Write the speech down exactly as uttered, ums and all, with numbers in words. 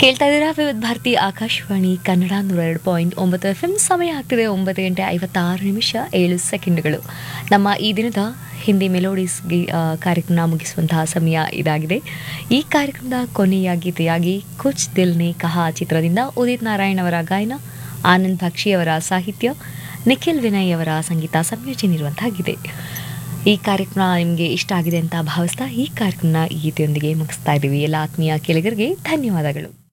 ಕೇಳ್ತಾ ಇದ್ದೀರಾ ವಿವಿಧ ಭಾರತಿ ಆಕಾಶವಾಣಿ ಕನ್ನಡ ನೂರ ಎರಡು ಪಾಯಿಂಟ್ ಒಂಬತ್ತು ಎಫ್ ಎಂ. ಸಮಯ ಆಗ್ತಿದೆ ಒಂಬತ್ತು ಗಂಟೆ ಐವತ್ತಾರು ನಿಮಿಷ ಏಳು ಸೆಕೆಂಡ್ಗಳು. ನಮ್ಮ ಈ ದಿನದ ಹಿಂದಿ ಮೆಲೋಡೀಸ್ ಕಾರ್ಯಕ್ರಮ ಮುಗಿಸುವಂತಹ ಸಮಯ ಇದಾಗಿದೆ. ಈ ಕಾರ್ಯಕ್ರಮದ ಕೊನೆಯ ಗೀತೆಯಾಗಿ ಕುಚ್ ದಿಲ್ ನೆ ಕಹಾ ಚಿತ್ರದಿಂದ ಉದಿತ್ ನಾರಾಯಣ್ ಅವರ ಗಾಯನ, ಆನಂದ್ ಬಕ್ಷಿಯವರ ಸಾಹಿತ್ಯ, ನಿಖಿಲ್ ವಿನಯ್ ಅವರ ಸಂಗೀತ ಸಂಯೋಜನೆ ಇರುವಂತಹ ಗೀತೆ. ಈ ಕಾರ್ಯಕ್ರಮ ನಿಮಗೆ ಇಷ್ಟ ಆಗಿದೆ ಅಂತ ಭಾವಿಸ್ತಾ ಈ ಕಾರ್ಯಕ್ರಮ ಈ ಗೀತೆಯೊಂದಿಗೆ ಮುಗಿಸ್ತಾ ಇದ್ದೀವಿ. ಎಲ್ಲ ಆತ್ಮೀಯ ಕೇಳಿಗರಿಗೆ ಧನ್ಯವಾದಗಳು.